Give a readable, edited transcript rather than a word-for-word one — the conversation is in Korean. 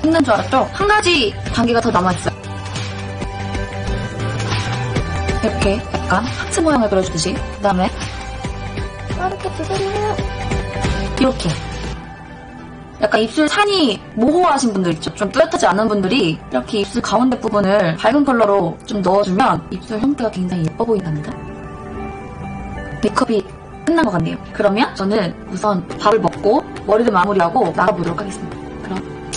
끝난 줄 알았죠? 한 가지 단계가 더 남아있어요. 이렇게 약간 하트 모양을 그려주듯이, 그 다음에 빠르게 두드려요. 이렇게 약간 입술 산이 모호하신 분들 있죠? 좀 뚜렷하지 않은 분들이 이렇게 입술 가운데 부분을 밝은 컬러로 좀 넣어주면 입술 형태가 굉장히 예뻐 보인답니다. 메이크업이 끝난 것 같네요. 그러면 저는 우선 밥을 먹고 머리를 마무리하고 나가보도록 하겠습니다. 그럼